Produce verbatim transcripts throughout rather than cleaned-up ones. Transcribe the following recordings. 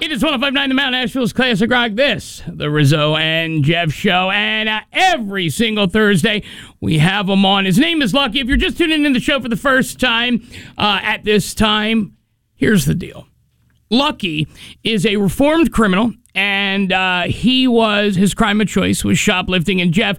It is one oh five point nine The Mount, Nashville's Classic Rock. This, the Rizzo and Jeff Show. And uh, every single Thursday, we have him on. His name is Lucky. If you're just tuning in the show for the first time uh, at this time, here's the deal. Lucky is a reformed criminal, and uh, he was, his crime of choice was shoplifting. And Jeff,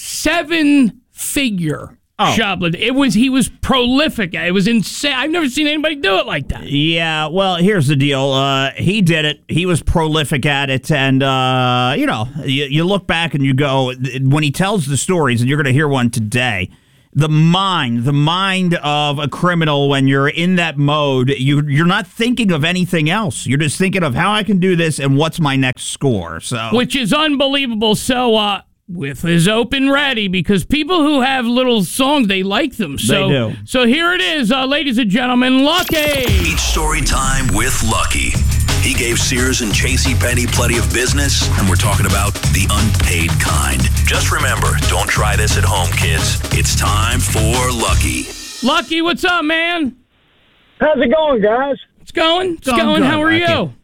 seven-figure Oh. shoplifting. It was he was prolific. It was insane. I've never seen anybody do it like that. Yeah, well, here's the deal. Uh, he did it. He was prolific at it, and uh, you know, you, you look back and you go, when he tells the stories, and you're going to hear one today. The mind, the mind of a criminal, when you're in that mode, you you're not thinking of anything else. You're just thinking of how I can do this and what's my next score. So, which is unbelievable. So, uh. with his open ready, because people who have little songs, they like them. So, they do. So here it is, uh, ladies and gentlemen, Lucky. Each story time with Lucky. He gave Sears and JCPenney plenty of business, and we're talking about the unpaid kind. Just remember, don't try this at home, kids. It's time for Lucky. Lucky, what's up, man? How's it going, guys? It's going. It's Going going. good, How are Lucky. you?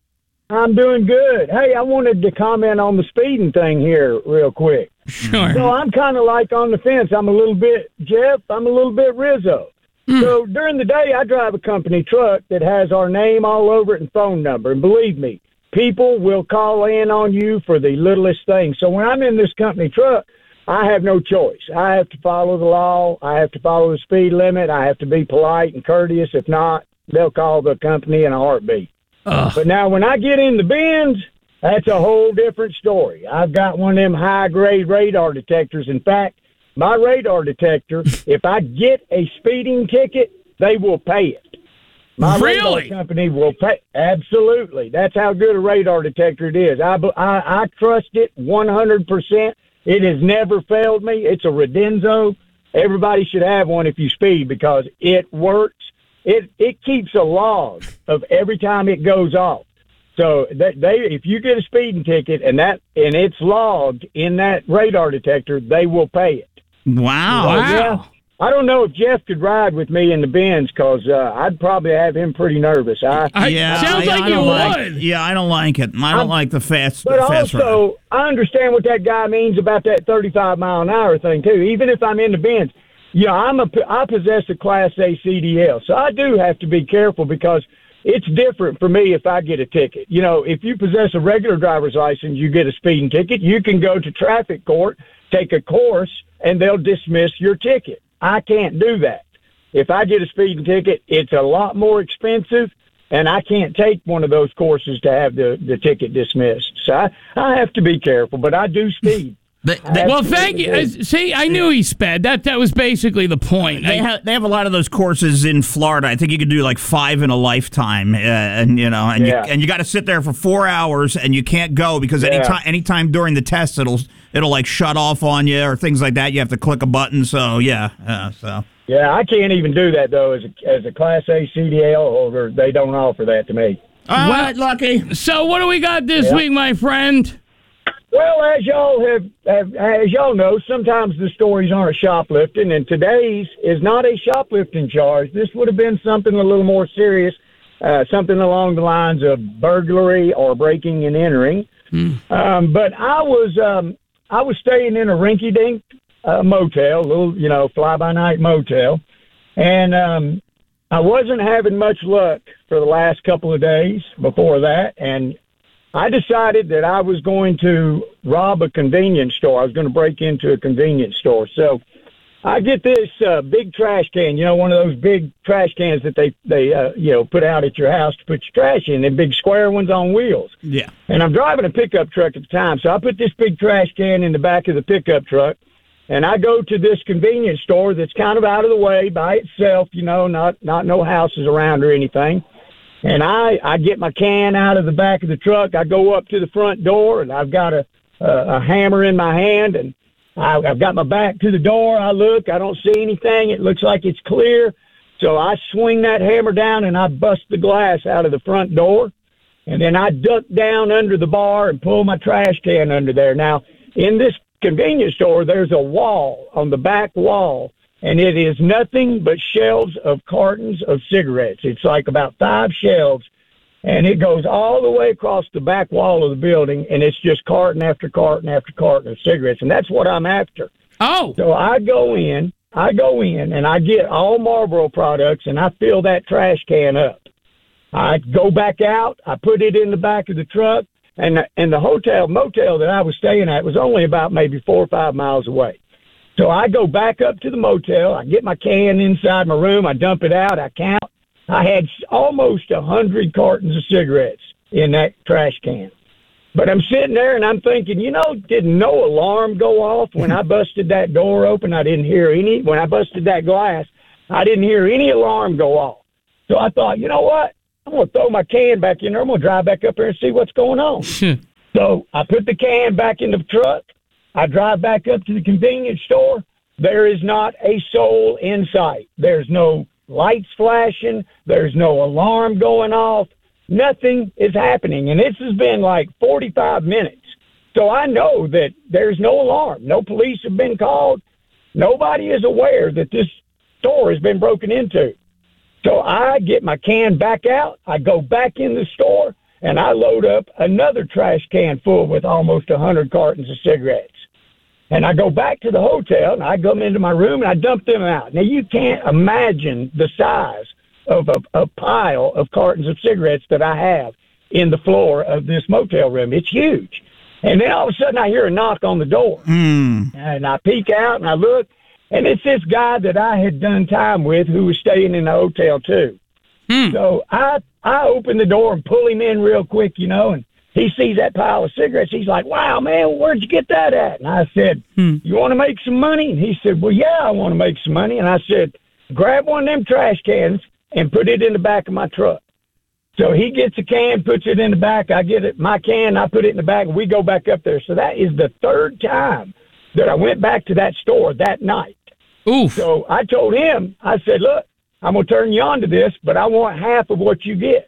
I'm doing good. Hey, I wanted to comment on the speeding thing here real quick. Sure. So I'm kind of like on the fence. I'm a little bit Jeff. I'm a little bit Rizzo. Mm. So during the day, I drive a company truck that has our name all over it and phone number. And believe me, people will call in on you for the littlest thing. So when I'm in this company truck, I have no choice. I have to follow the law. I have to follow the speed limit. I have to be polite and courteous. If not, they'll call the company in a heartbeat. Ugh. But now when I get in the bins, that's a whole different story. I've got one of them high-grade radar detectors. In fact, my radar detector, if I get a speeding ticket, they will pay it. My Really? radar company will pay. Absolutely. That's how good a radar detector it is. I, I, I trust it one hundred percent. It has never failed me. It's a Redenzo. Everybody should have one if you speed because it works. It it keeps a log of every time it goes off. So that they, if you get a speeding ticket and that and it's logged in that radar detector, they will pay it. wow. Wow. Yeah, I don't know if Jeff could ride with me in the bins because uh, I'd probably have him pretty nervous. I, I- Yeah, sounds I- like I you don't like- would. yeah, I don't like it. I don't I'm- like the fast, But the fast ride. also, I understand what that guy means about that thirty-five mile an hour thing too. Even if I'm in the bins, you know, I'm a I possess a Class A C D L, so I do have to be careful because it's different for me if I get a ticket. You know, if you possess a regular driver's license, you get a speeding ticket. You can go to traffic court, take a course, and they'll dismiss your ticket. I can't do that. If I get a speeding ticket, it's a lot more expensive, and I can't take one of those courses to have the, the ticket dismissed. So I, I have to be careful, but I do speed. They, they, Well, thank you. Uh, See, I knew he sped. That that was basically the point. They I- have they have a lot of those courses in Florida. I think you could do like five in a lifetime, uh, and you know, and Yeah. you and you got to sit there for four hours, and you can't go because Yeah. anytime anytime during the test, it'll it'll like shut off on you or things like that. You have to click a button. So yeah, uh, so Yeah, I can't even do that, though, as a, as a Class A C D L holder. They don't offer that to me. all Well- right, Lucky. so what do we got this Yeah. week, my friend? Well, as y'all have, have, as y'all know, sometimes the stories aren't shoplifting, and today's is not a shoplifting charge. This would have been something a little more serious, uh, something along the lines of burglary or breaking and entering. Um, but I was, um, I was staying in a rinky-dink uh, motel, a little, you know, fly-by-night motel, and um, I wasn't having much luck for the last couple of days before that, and I decided that I was going to rob a convenience store. I was going to break into a convenience store. So I get this uh, big trash can, you know, one of those big trash cans that they, they uh, you know, put out at your house to put your trash in, the big square ones on wheels. Yeah. And I'm driving a pickup truck at the time. So I put this big trash can in the back of the pickup truck, and I go to this convenience store that's kind of out of the way by itself, you know, not, not no houses around or anything. And I, I get my can out of the back of the truck. I go up to the front door, and I've got a, a, a hammer in my hand, and I, I've got my back to the door. I look. I don't see anything. It looks like it's clear. So I swing that hammer down, and I bust the glass out of the front door. And then I duck down under the bar and pull my trash can under there. Now, in this convenience store, there's a wall on the back wall, and it is nothing but shelves of cartons of cigarettes. It's like about five shelves, and it goes all the way across the back wall of the building, and it's just carton after carton after carton of cigarettes, and that's what I'm after. Oh. So I go in, I go in, and I get all Marlboro products, and I fill that trash can up. I go back out, I put it in the back of the truck, and, and the hotel, motel that I was staying at was only about maybe four or five miles away. So I go back up to the motel, I get my can inside my room, I dump it out, I count. I had almost a hundred cartons of cigarettes in that trash can. But I'm sitting there and I'm thinking, you know, did no alarm go off when I busted that door open? I didn't hear any. When I busted that glass, I didn't hear any alarm go off. So I thought, you know what? I'm going to throw my can back in there. I'm going to drive back up there and see what's going on. So I put the can back in the truck. I drive back up to the convenience store. There is not a soul in sight. There's no lights flashing. There's no alarm going off. Nothing is happening, and this has been like forty-five minutes. So I know that there's no alarm. No police have been called. Nobody is aware that this store has been broken into. So I get my can back out. I go back in the store, and I load up another trash can full with almost one hundred cartons of cigarettes. And I go back to the hotel, and I come into my room, and I dump them out. Now, you can't imagine the size of a, a pile of cartons of cigarettes that I have in the floor of this motel room. It's huge. And then all of a sudden I hear a knock on the door. Mm. And I peek out and I look, and it's this guy that I had done time with who was staying in the hotel too. Mm. So I I open the door and pull him in real quick, you know, and he sees that pile of cigarettes. He's like, wow, man, where'd you get that at? And I said, mm. you want to make some money? And he said, well, yeah, I want to make some money. And I said, grab one of them trash cans and put it in the back of my truck. So he gets a can, puts it in the back. I get it, my can, I put it in the back, and we go back up there. So that is the third time that I went back to that store that night. Oof. So I told him, I said, look, I'm going to turn you on to this, but I want half of what you get.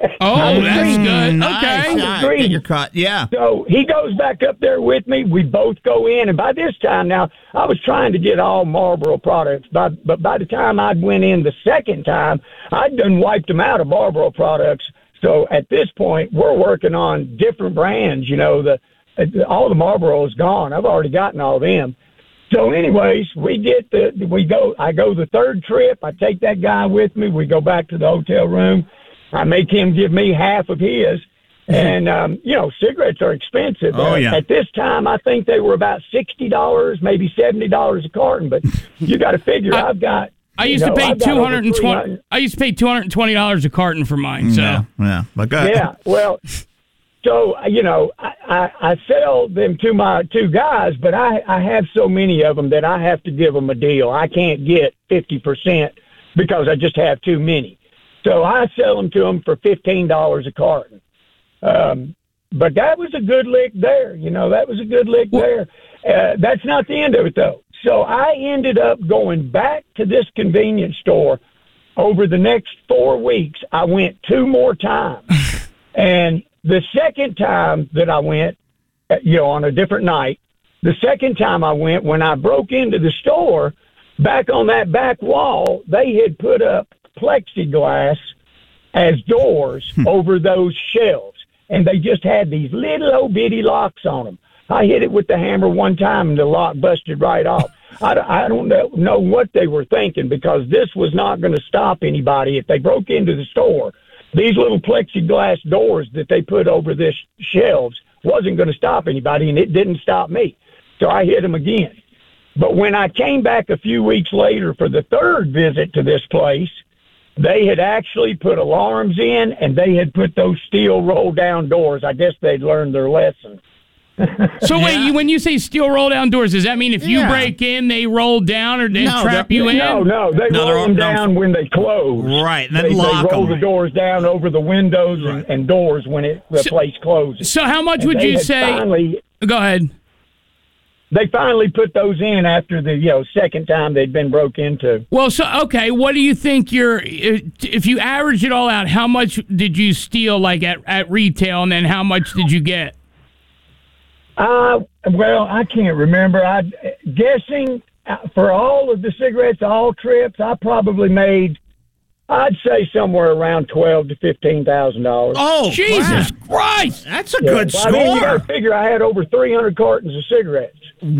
Oh, that's good. Nice. Okay. Nice. Get your cut. Yeah. So he goes back up there with me. We both go in, and by this time now, I was trying to get all Marlboro products, but, but by the time I went in the second time, I'd done wiped them out of Marlboro products. So at this point, we're working on different brands. You know, the all the Marlboro is gone. I've already gotten all of them. So anyways, we get the, we go, I go the third trip. I take that guy with me. We go back to the hotel room. I make him give me half of his. And, um, you know, cigarettes are expensive. Oh, yeah. Uh, at this time, I think they were about sixty dollars, maybe seventy dollars a carton. But you got to figure I, I've got. I used you know, to pay I've got two hundred and twenty. over I used to pay two hundred and twenty dollars a carton for mine. So Yeah. Yeah. But go yeah, well, so, you know, I, I, I sell them to my two guys, but I, I have so many of them that I have to give them a deal. I can't get fifty percent because I just have too many. So I sell them to them for fifteen dollars a carton. Um, but that was a good lick there. You know, that was a good lick there. Uh, that's not the end of it, though. So I ended up going back to this convenience store over the next four weeks. I went two more times. And the second time that I went, you know, on a different night, the second time I went, when I broke into the store, back on that back wall, they had put up plexiglass as doors over those shelves. And they just had these little old bitty locks on them. I hit it with the hammer one time, and the lock busted right off. I, I don't know, know what they were thinking, because this was not going to stop anybody if they broke into the store. These little plexiglass doors that they put over this shelves wasn't going to stop anybody, and it didn't stop me. So I hit them again. But when I came back a few weeks later for the third visit to this place, they had actually put alarms in, and they had put those steel roll-down doors. I guess they'd learned their lesson. So Yeah. wait, you, when you say steel roll down doors, does that mean if you Yeah. break in, they roll down, or they No, trap they're- you in? No, no, they No, roll they're- them no. down when they close. Right, and then they, lock they roll them. the doors down over the windows and, and doors when it the So- place closes. So how much And would they you had say? Finally, Go ahead. they finally put those in after the you know second time they'd been broke into. Well, so okay, what do you think your if you average it all out, how much did you steal like at, at retail, and then how much did you get? Uh, well, I can't remember. I guessing uh, for all of the cigarettes, all trips, I probably made I'd say somewhere around twelve to fifteen thousand dollars. Oh, Jesus crap. Christ! That's a Yeah, good well, score. I mean, you got to figure I had over three hundred cartons of cigarettes.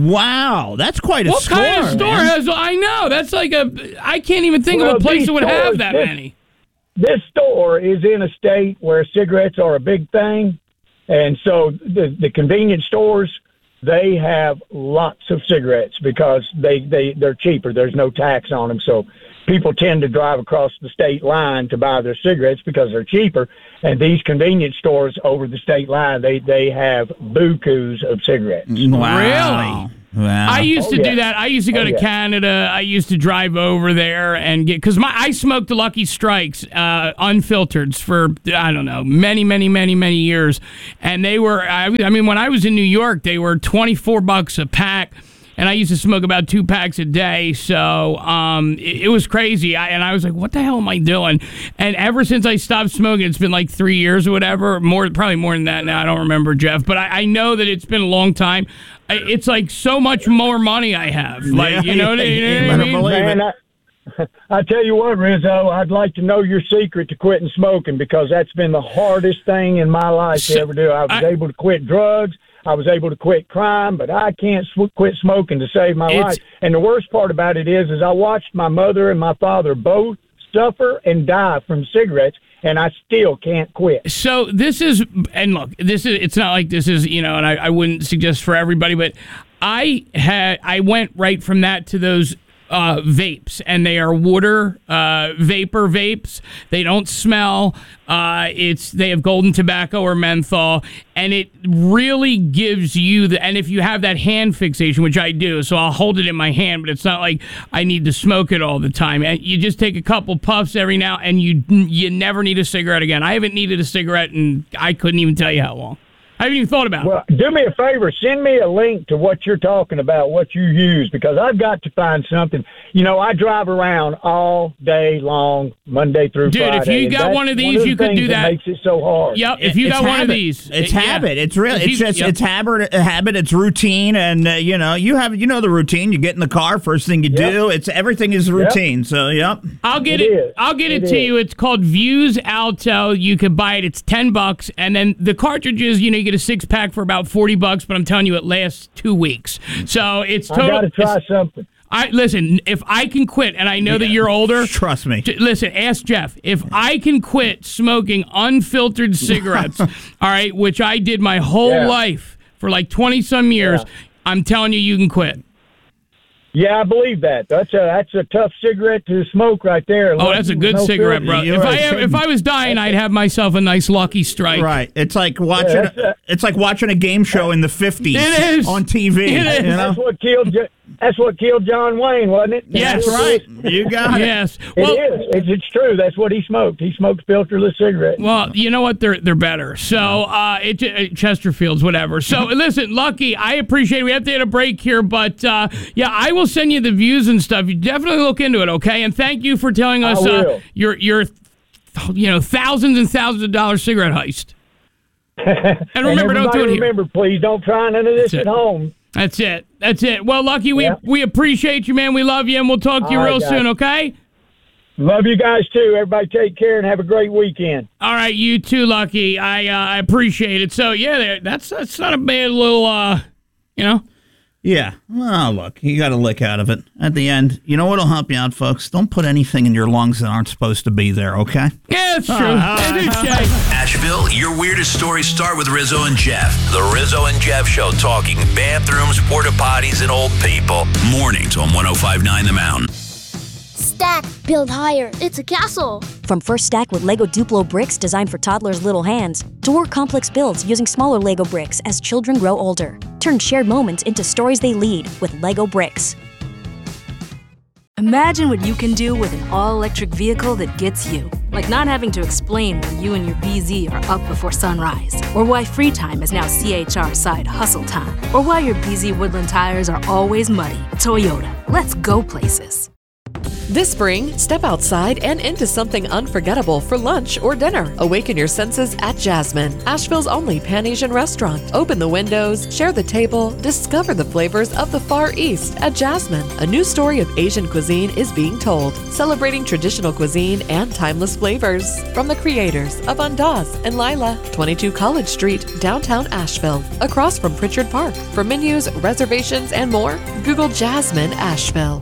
Wow, that's quite a What score. kind of store man. has? I know that's like a. I can't even think Well, of a place these that would have stores, that this- many. This store is in a state where cigarettes are a big thing, and so the the convenience stores, they have lots of cigarettes because they they they're cheaper. There's no tax on them, so people tend to drive across the state line to buy their cigarettes because they're cheaper. And these convenience stores over the state line, they they have bukus of cigarettes. Wow. Really? Wow. I used Oh, to yeah. do that. I used to go Oh, to yeah. Canada. I used to drive over there and get because my I smoked the Lucky Strikes uh, unfiltered for I don't know many many many many years, and they were I, I mean when I was in New York they were twenty-four bucks a pack. And I used to smoke about two packs a day, so um, it, it was crazy. I, and I was like, "What the hell am I doing?" And ever since I stopped smoking, it's been like three years or whatever. More, probably more than that now. I don't remember, Jeff, but I, I know that it's been a long time. I, it's like so much more money I have. Like Yeah, you know, what I- you know you what I better mean? believe it. Man, I, I tell you what, Rizzo, I'd like to know your secret to quitting smoking because that's been the hardest thing in my life So, to ever do. I was I- able to quit drugs. I was able to quit crime, but I can't sw- quit smoking to save my It's- life. And the worst part about it is, is I watched my mother and my father both suffer and die from cigarettes, and I still can't quit. So this is, and look, this is. It's not like this is, you know, and I, I wouldn't suggest for everybody, but I had, I went right from that to those uh, vapes, and they are water uh, vapor vapes. They don't smell. Uh, it's they have golden tobacco or menthol, and it really gives you the. And if you have that hand fixation, which I do, so I'll hold it in my hand, but it's not like I need to smoke it all the time. And you just take a couple puffs every now, and you you never need a cigarette again. I haven't needed a cigarette, and I couldn't even tell you how long. I haven't even thought about it. Well, do me a favor. Send me a link to what you're talking about, what you use, because I've got to find something. You know, I drive around all day long, Monday through Dude, if Friday. you and got that's one of the these, you could things do that. makes it so hard. Yep, if you It's got one of habit. these. It's it- yeah. habit. It's real. If It's you- just yep. it's habit. Habit. It's routine, and uh, you know you have you know the routine. You get in the car. First thing you Yep. do. It's everything is routine. So yep. I'll get It it. is. I'll get it, It to is. you. It's called Views Alto. You could buy it. It's ten bucks, and then the cartridges. You know, you get a six pack for about forty bucks. But I'm telling you, it lasts two weeks. So it's I total. got to try it's- something. I listen. If I can quit, and I know that you're older, Trust me. J- Listen, ask Jeff. If I can quit smoking unfiltered cigarettes, all right, which I did my whole Yeah. life for like twenty some years, Yeah. I'm telling you, you can quit. Yeah, I believe that. That's a that's a tough cigarette to smoke right there. Oh, that's a good No cigarette, filter. bro. You're If I right. have, if I was dying, I'd have myself a nice Lucky Strike. Right. It's like watching. Yeah, that's a- it's like watching a game show in the fifties. It is. on T V. It is. You know? That's what killed. Jo- That's what killed John Wayne, wasn't it? Yes. That's right. You got it. Yes. It Well, is. It's, it's true. That's what he smoked. He smoked filterless cigarettes. well, you know what? They're they're better. So uh, it, it Chesterfields, whatever. So listen, Lucky, I appreciate it. We have to hit a break here, but uh, yeah, I will send you the views and stuff. You definitely look into it, okay? And thank you for telling us uh, will. your your you know thousands and thousands of dollar cigarette heist. And remember, don't do it everybody here. remember, please don't try none of this That's at it. home. That's it. That's it. Well, Lucky, we Yeah. we appreciate you, man. We love you, and we'll talk to you All real right, guys. soon, okay? Love you guys too. Everybody take care and have a great weekend. All right, you too, Lucky. I uh, I appreciate it. So yeah, there, that's that's not a bad little, uh, you know. Yeah. Well, look, you got a lick out of it. At the end, you know what'll help you out, folks? Don't put anything in your lungs that aren't supposed to be there, okay? Yeah, that's true. right. That's it, Shay. Asheville, your weirdest stories start with Rizzo and Jeff. The Rizzo and Jeff Show, talking bathrooms, porta potties, and old people. Mornings on one oh five point nine The Mountain. Stack, build higher. It's a castle. From first stack with Lego Duplo bricks designed for toddlers' little hands, to work complex builds using smaller Lego bricks as children grow older. Turn shared moments into stories they lead with Lego bricks. Imagine what you can do with an all-electric vehicle that gets you. Like not having to explain why you and your B Z are up before sunrise, or why free time is now C H R side hustle time, or why your B Z Woodland tires are always muddy. Toyota, let's go places. This spring, step outside and into something unforgettable for lunch or dinner. Awaken your senses at Jasmine, Asheville's only Pan-Asian restaurant. Open the windows, share the table, discover the flavors of the Far East at Jasmine. A new story of Asian cuisine is being told, celebrating traditional cuisine and timeless flavors. From the creators of Andaz and Lila, twenty-two College Street, downtown Asheville, across from Pritchard Park. For menus, reservations, and more, Google Jasmine Asheville.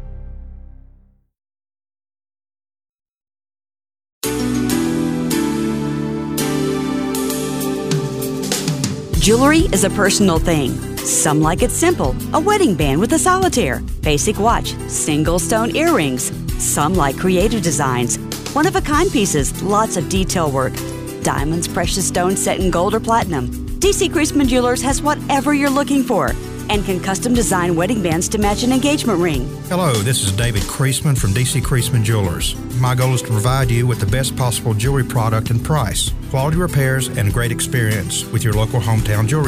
Jewelry is a personal thing. Some like it simple, a wedding band with a solitaire, basic watch, single stone earrings. Some like creative designs, one-of-a-kind pieces, lots of detail work. Diamonds, precious stones set in gold or platinum. D C Creasman Jewelers has whatever you're looking for and can custom design wedding bands to match an engagement ring. Hello, this is David Creasman from D C Creasman Jewelers. My goal is to provide you with the best possible jewelry product and price, quality repairs, and great experience with your local hometown jewelry